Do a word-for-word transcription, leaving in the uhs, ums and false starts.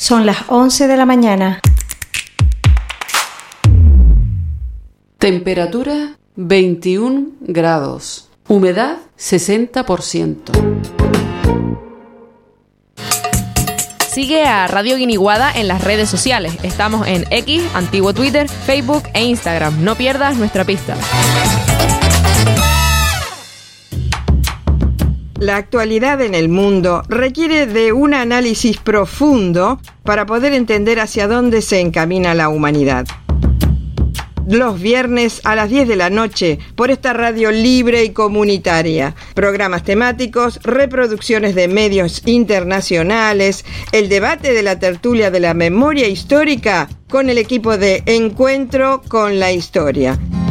Son las once de la mañana. Temperatura veintiún grados. Humedad sesenta por ciento. Sigue a Radio Guiniguada en las redes sociales. Estamos en X, antiguo Twitter, Facebook e Instagram. No pierdas nuestra pista. La actualidad en el mundo requiere de un análisis profundo para poder entender hacia dónde se encamina la humanidad. Los viernes a las diez de la noche por esta radio libre y comunitaria. Programas temáticos, reproducciones de medios internacionales, el debate de la tertulia de la memoria histórica con el equipo de Encuentro con la Historia.